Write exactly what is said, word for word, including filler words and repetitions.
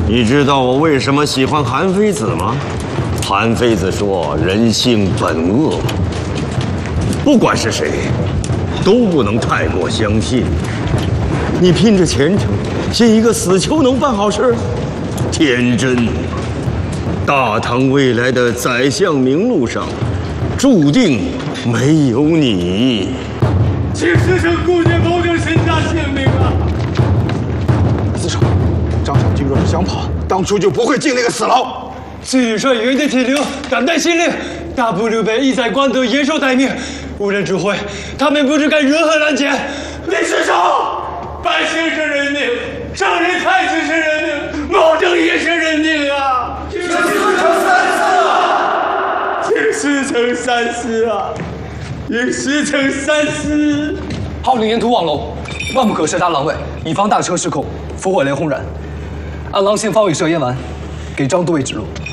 你知道我为什么喜欢韩非子吗？韩非子说：“人性本恶，不管是谁，都不能太过相信。你拼着前程，信一个死囚能办好事？天真！大唐未来的宰相名录上，注定没有你。 请师承顾念谋者身家性命啊！ 自首，张小静若是想跑，当初就不会进那个死牢。 至于说原的铁流，胆大心灵，大步刘备一载光德，严守待命，无人指挥，他们不知该如何拦截。李师兄，百姓是人命，上任太子是人命，谋政也是人命啊！请师承三思啊！请师承三思啊！请师承三思。 号令沿途望楼，万不可设他狼位，以防大车失控，俘获连轰然。按狼先发尾射燕丸，给张都尉指路。